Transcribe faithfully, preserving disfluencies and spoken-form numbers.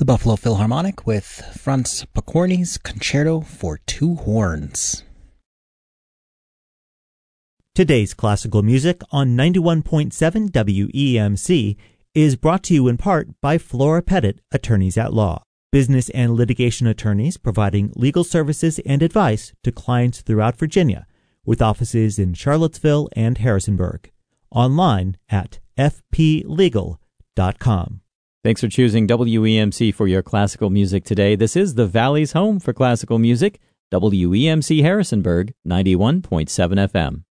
Buffalo Philharmonic with Franz Pokorny's Concerto for Two Horns. Today's classical music on ninety-one point seven W E M C is brought to you in part by Flora Pettit, Attorneys at Law, business and litigation attorneys providing legal services and advice to clients throughout Virginia, with offices in Charlottesville and Harrisonburg. Online at f p legal dot com. Thanks for choosing W E M C for your classical music today. This is the Valley's home for classical music, W E M C Harrisonburg, ninety-one point seven F M.